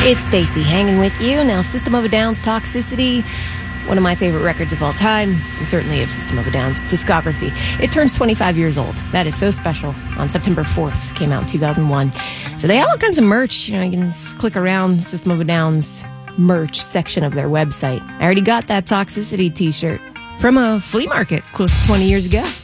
It's Stacy hanging with you. Now, System of a Down's Toxicity, one of my favorite records of all time, and certainly of System of a Down's discography. It turns 25 years old. That is so special. On September 4th, came out in 2001. So they have all kinds of merch. You can just click around System of a Down's merch section of their website. I already got that Toxicity t-shirt from a flea market close to 20 years ago.